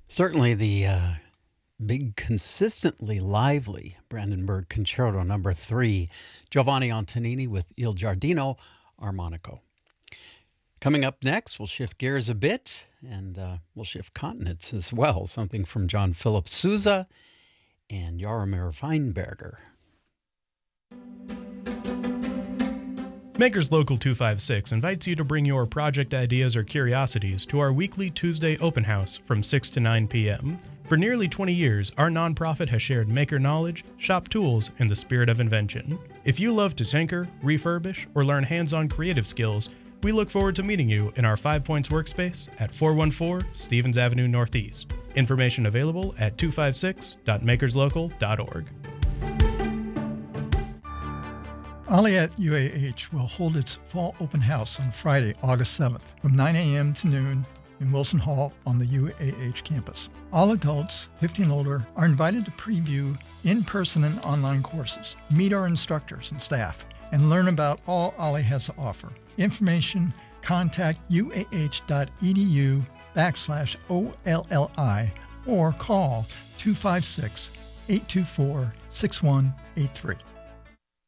Certainly the big, consistently lively Brandenburg Concerto number 3, Giovanni Antonini with Il Giardino Armonico. Coming up next, we'll shift gears a bit and we'll shift continents as well. Something from John Philip Sousa and Jaromir Weinberger. Makers Local 256 invites you to bring your project ideas or curiosities to our weekly Tuesday open house from 6 to 9 p.m. For nearly 20 years, our nonprofit has shared maker knowledge, shop tools, and the spirit of invention. If you love to tinker, refurbish, or learn hands-on creative skills, we look forward to meeting you in our 5 Points workspace at 414 Stevens Avenue Northeast. Information available at 256.makerslocal.org. Aliat UAH will hold its fall open house on Friday, August 7th from 9 a.m. to noon in Wilson Hall on the UAH campus. All adults, 15 and older, are invited to preview in-person and online courses, meet our instructors and staff, and learn about all Ali has to offer. Information, contact uah.edu/OLLI or call 256-824-6183.